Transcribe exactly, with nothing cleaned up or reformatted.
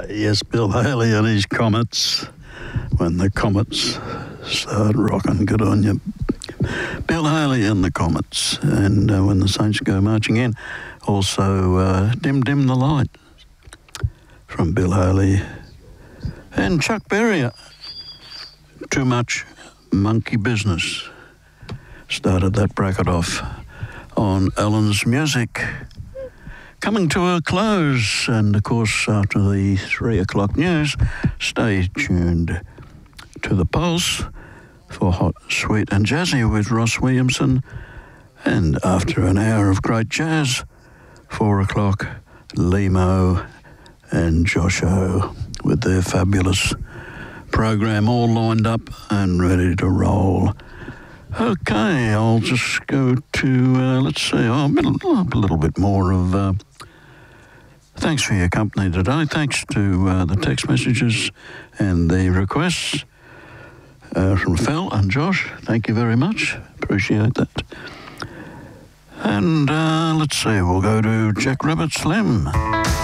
Yes, Bill Haley and his Comets. When the Comets start rocking, good on you. Bill Haley and the Comets. And uh, when the Saints go marching in, also uh, Dim Dim the Light from Bill Haley. And Chuck Berry, Too Much Monkey Business. Started that bracket off on Ellen's Music. Coming to a close, and of course after the three o'clock news, stay tuned to the Pulse for Hot, Sweet and Jazzy with Ross Williamson, and after an hour of great jazz, four o'clock, Limo and Josho with their fabulous program all lined up and ready to roll. Okay, I'll just go to, uh, let's see, oh, a, little, a little bit more of... Uh, Thanks for your company today. Thanks to uh, the text messages and the requests uh, from Phil and Josh. Thank you very much. Appreciate that. And uh, let's see, we'll go to Jack Rabbit Slim.